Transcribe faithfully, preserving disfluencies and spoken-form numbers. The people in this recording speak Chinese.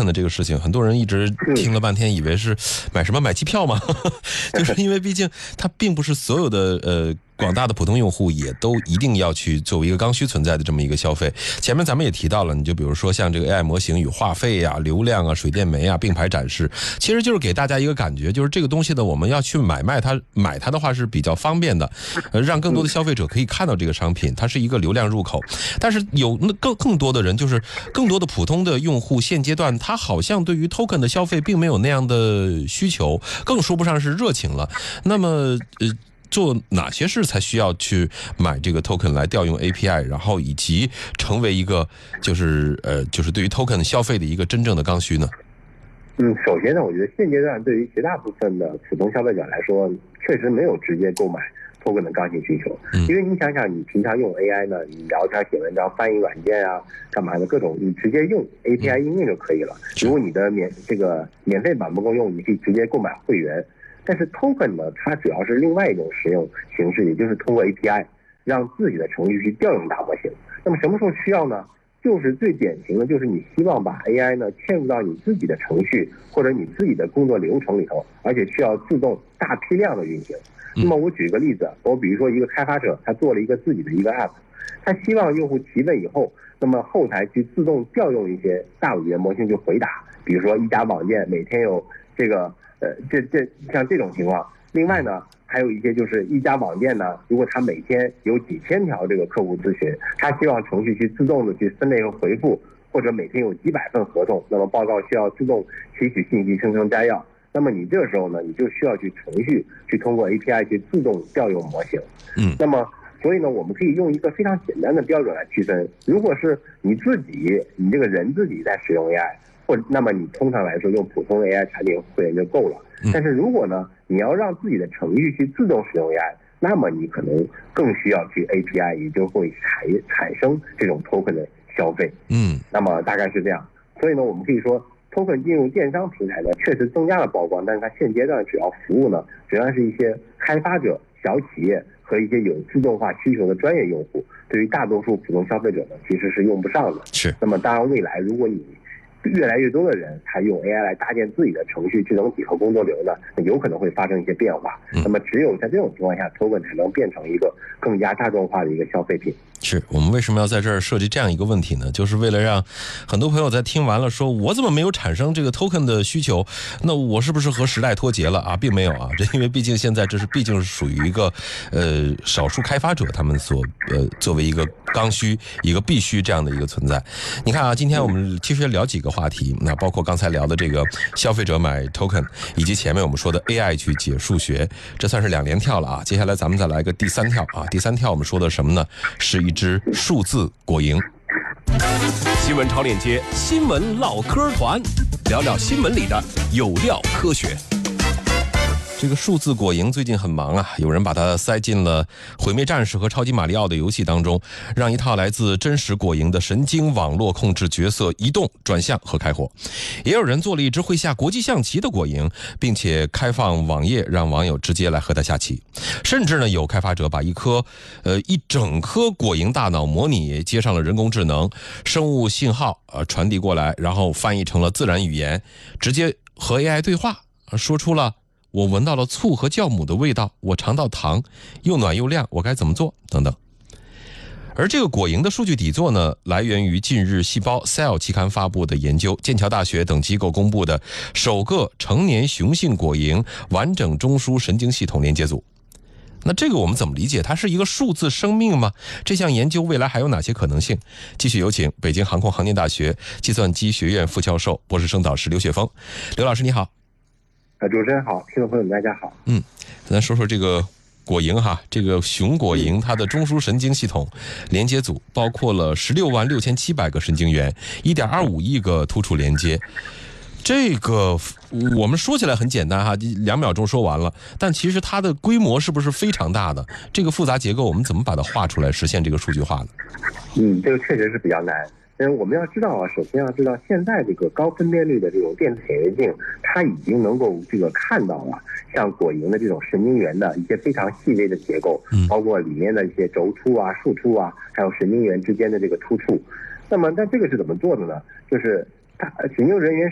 token 的这个事情，很多人一直听了半天，以为是买什么买机票嘛，就是因为毕竟它并不是所有的呃。广大的普通用户也都一定要去作为一个刚需存在的这么一个消费。前面咱们也提到了，你就比如说像这个 A I 模型与话费啊、流量啊、水电煤啊并排展示，其实就是给大家一个感觉，就是这个东西呢，我们要去买卖它，买它的话是比较方便的，呃，让更多的消费者可以看到这个商品，它是一个流量入口。但是有那更更多的人，就是更多的普通的用户，现阶段他好像对于 token 的消费并没有那样的需求，更说不上是热情了。那么呃。做哪些事才需要去买这个 token 来调用 A P I， 然后以及成为一个就是呃就是对于 token 消费的一个真正的刚需呢？ 嗯，首先呢，我觉得现阶段对于绝大部分的普通消费者来说，确实没有直接购买 token 的刚性需求。嗯，因为你想想，你平常用 A I 呢，你聊天、写文章、翻译软件啊，干嘛的各种，你直接用 A P I 应用就可以了。如果你的免这个免费版不够用，你可以直接购买会员。但是 token 呢，它主要是另外一种使用形式，也就是通过 A P I 让自己的程序去调用大模型。那么什么时候需要呢？就是最典型的，就是你希望把 A I 呢嵌入到你自己的程序或者你自己的工作流程里头，而且需要自动大批量的运行。那么我举一个例子，我比如说一个开发者，他做了一个自己的一个 app， 他希望用户提问以后，那么后台去自动调用一些大语言模型去回答，比如说一家网店每天有这个。呃，这这像这种情况，另外呢，还有一些就是一家网店呢，如果他每天有几千条这个客户咨询，他希望程序去自动的去分类和回复，或者每天有几百份合同，那么报告需要自动提取信息、生成摘要，那么你这个时候呢，你就需要去程序去通过 A P I 去自动调用模型。嗯，那么所以呢，我们可以用一个非常简单的标准来区分，如果是你自己，你这个人自己在使用 A I。或那么你通常来说用普通 A I 产品会员就够了。但是如果呢，你要让自己的程序去自动使用 A I， 那么你可能更需要去 A P I， 也就会产产生这种 token 的消费。嗯，那么大概是这样。所以呢，我们可以说 token 进入电商平台呢，确实增加了曝光，但是它现阶段主要服务呢，主要是一些开发者、小企业和一些有自动化需求的专业用户。对于大多数普通消费者呢，其实是用不上的。是。那么当然，未来如果你越来越多的人他用 A I 来搭建自己的程序、智能体和工作流呢，有可能会发生一些变化。嗯、那么只有在这种情况下 ，token 才能变成一个更加大众化的一个消费品。 是我们为什么要在这儿设计这样一个问题呢？就是为了让很多朋友在听完了说，我怎么没有产生这个 token 的需求？那我是不是和时代脱节了啊？并没有啊，这因为毕竟现在这是毕竟是属于一个呃少数开发者他们所呃作为一个刚需、一个必须这样的一个存在。你看啊，今天我们其实聊几个话题，那包括刚才聊的这个消费者买 token， 以及前面我们说的 A I 去解数学，这算是两连跳了啊。接下来咱们再来个第三跳啊，第三跳我们说的什么呢？是一只数字果蝇。 新闻超链接，新闻唠嗑团，聊聊新闻里的有料科学。 这个数字果蝇最近很忙啊，有人把它塞进了毁灭战士和超级马里奥的游戏当中，让一套来自真实果蝇的神经网络控制角色移动、转向和开火。也有人做了一只会下国际象棋的果蝇，并且开放网页让网友直接来和它下棋。甚至呢，有开发者把一颗呃一整颗果蝇大脑模拟接上了人工智能，生物信号呃传递过来，然后翻译成了自然语言，直接和 A I 对话，说出了我闻到了醋和酵母的味道，我尝到糖，又暖又亮，我该怎么做？等等。而这个果蝇的数据底座呢，来源于近日细胞 Cell 期刊发布的研究，剑桥大学等机构公布的首个成年雄性果蝇完整中枢神经系统连接组。那这个我们怎么理解？它是一个数字生命吗？这项研究未来还有哪些可能性？继续有请北京航空航天大学计算机学院副教授、博士生导师刘雪峰。刘老师你好。 主持人好，听众朋友们大家好。 嗯，咱说说这个果蝇哈，这个雄果蝇它的中枢神经系统连接组包括了十六万六千七百个神经元，一点二五亿个突触连接。这个我们说起来很简单哈，两秒钟说完了，但其实它的规模是不是非常大的？这个复杂结构我们怎么把它画出来，实现这个数据化呢？ 嗯，这个确实是比较难。但是我们要知道啊，首先要知道，现在这个高分辨率的这种电子显微镜，它已经能够这个看到了像果蝇的这种神经元的一些非常细微的结构，包括里面的一些轴突啊、树突啊，还有神经元之间的这个突触。那么，那这个是怎么做的呢？就是它神经人员